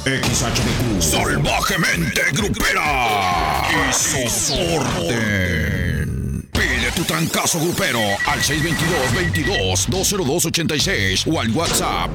XHDQ, salvajemente grupera y soporte. Pide tu trancazo grupero al 622-22-202-86 o al WhatsApp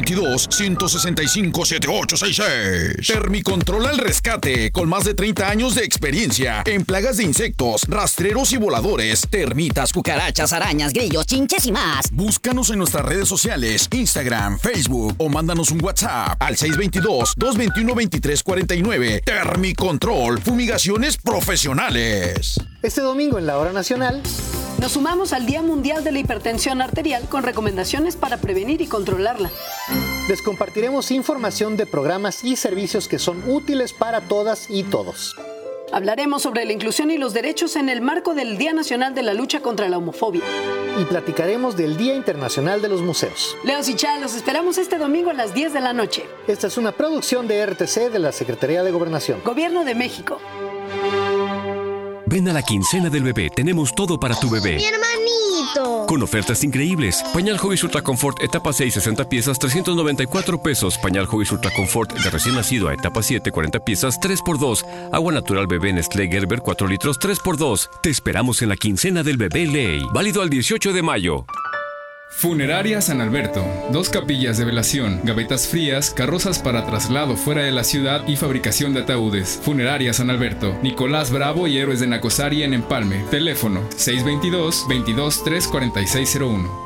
622-165-7866. Termicontrol al rescate, con más de 30 años de experiencia en plagas de insectos, rastreros y voladores, termitas, cucarachas, arañas, grillos, chinches y más. Búscanos en nuestras redes sociales, Instagram, Facebook o mándanos un WhatsApp al 622-221-2349. Termicontrol, fumigaciones profesionales. Este domingo en la Hora Nacional nos sumamos al Día Mundial de la Hipertensión Arterial con recomendaciones para prevenir y controlarla. Les compartiremos información de programas y servicios que son útiles para todas y todos. Hablaremos sobre la inclusión y los derechos en el marco del Día Nacional de la Lucha contra la Homofobia. Y platicaremos del Día Internacional de los Museos. Leos y Chá, los esperamos este domingo a las 10 de la noche. Esta es una producción de RTC de la Secretaría de Gobernación. Gobierno de México. Ven a la quincena del bebé, tenemos todo para tu bebé. ¡Mi hermanito! Con ofertas increíbles. Pañal Huggies Ultra Comfort etapa 6, 60 piezas, 394 pesos. Pañal Huggies Ultra Comfort de recién nacido a etapa 7, 40 piezas, 3x2. Agua natural bebé Nestlé Gerber 4 litros, 3x2. Te esperamos en la quincena del bebé Ley. Válido al 18 de mayo. Funeraria San Alberto, 2 capillas de velación, gavetas frías, carrozas para traslado fuera de la ciudad y fabricación de ataúdes. Funeraria San Alberto, Nicolás Bravo y Héroes de Nacosari en Empalme. Teléfono 622-22-34601.